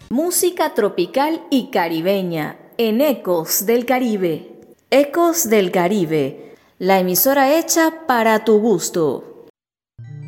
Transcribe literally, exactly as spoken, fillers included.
Música tropical y caribeña en Ecos del Caribe. Ecos del Caribe, la emisora hecha para tu gusto.